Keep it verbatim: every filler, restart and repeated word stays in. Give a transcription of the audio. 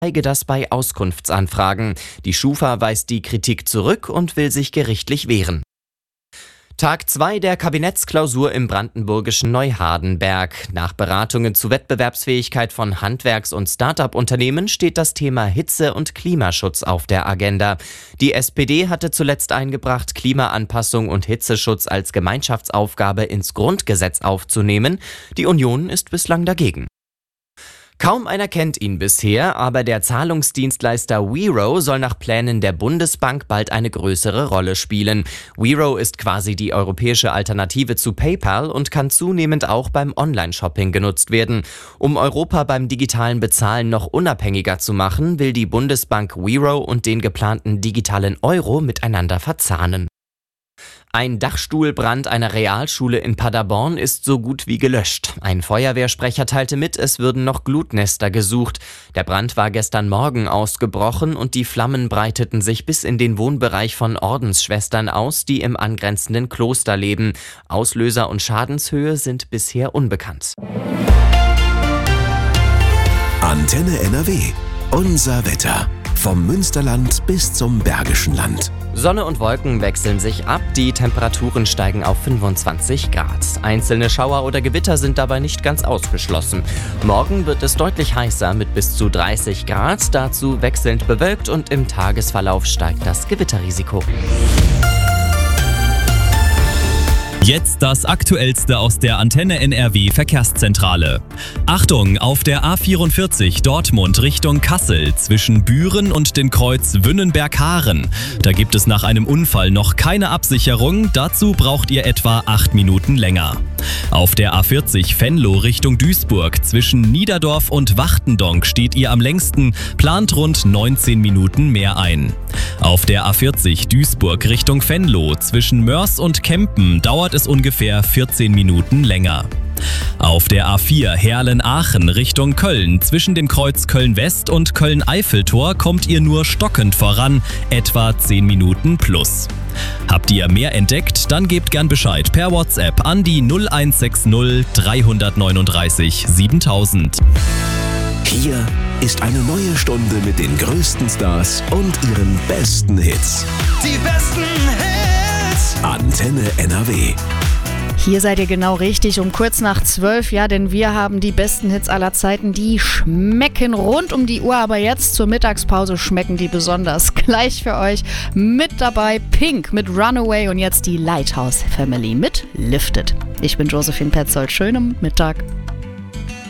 zeige das bei Auskunftsanfragen. Die Schufa weist die Kritik zurück und will sich gerichtlich wehren. Tag zwei der Kabinettsklausur im brandenburgischen Neuhardenberg. Nach Beratungen zu Wettbewerbsfähigkeit von Handwerks- und Start-up-Unternehmen steht das Thema Hitze- und Klimaschutz auf der Agenda. Die S P D hatte zuletzt eingebracht, Klimaanpassung und Hitzeschutz als Gemeinschaftsaufgabe ins Grundgesetz aufzunehmen. Die Union ist bislang dagegen. Kaum einer kennt ihn bisher, aber der Zahlungsdienstleister Wero soll nach Plänen der Bundesbank bald eine größere Rolle spielen. Wero ist quasi die europäische Alternative zu PayPal und kann zunehmend auch beim Online-Shopping genutzt werden. Um Europa beim digitalen Bezahlen noch unabhängiger zu machen, will die Bundesbank Wero und den geplanten digitalen Euro miteinander verzahnen. Ein Dachstuhlbrand einer Realschule in Paderborn ist so gut wie gelöscht. Ein Feuerwehrsprecher teilte mit, es würden noch Glutnester gesucht. Der Brand war gestern Morgen ausgebrochen und die Flammen breiteten sich bis in den Wohnbereich von Ordensschwestern aus, die im angrenzenden Kloster leben. Auslöser und Schadenshöhe sind bisher unbekannt. Antenne N R W. Unser Wetter. Vom Münsterland bis zum Bergischen Land. Sonne und Wolken wechseln sich ab, die Temperaturen steigen auf fünfundzwanzig Grad. Einzelne Schauer oder Gewitter sind dabei nicht ganz ausgeschlossen. Morgen wird es deutlich heißer mit bis zu dreißig Grad, dazu wechselnd bewölkt und im Tagesverlauf steigt das Gewitterrisiko. Jetzt das Aktuellste aus der Antenne N R W Verkehrszentrale. Achtung, auf der A vierundvierzig Dortmund Richtung Kassel zwischen Büren und dem Kreuz Wünnenberg-Haaren. Da gibt es nach einem Unfall noch keine Absicherung, dazu braucht ihr etwa acht Minuten länger. Auf der A vierzig Venlo Richtung Duisburg zwischen Niederdorf und Wachtendonk steht ihr am längsten, plant rund neunzehn Minuten mehr ein. Auf der A vierzig Duisburg Richtung Venlo zwischen Mörs und Kempen dauert es ungefähr vierzehn Minuten länger. Auf der A vier Heerlen-Aachen Richtung Köln zwischen dem Kreuz Köln-West und Köln-Eiffeltor kommt ihr nur stockend voran, etwa zehn Minuten plus. Habt ihr mehr entdeckt? Dann gebt gern Bescheid per WhatsApp an die null eins sechs null drei neun drei siebentausend. Hier ist eine neue Stunde mit den größten Stars und ihren besten Hits. Die besten Hits! Antenne N R W. Hier seid ihr genau richtig, um kurz nach zwölf, ja, denn wir haben die besten Hits aller Zeiten, die schmecken rund um die Uhr, aber jetzt zur Mittagspause schmecken die besonders. Gleich für euch mit dabei Pink mit Runaway und jetzt die Lighthouse Family mit Lifted. Ich bin Josephine Petzold, schönen Mittag.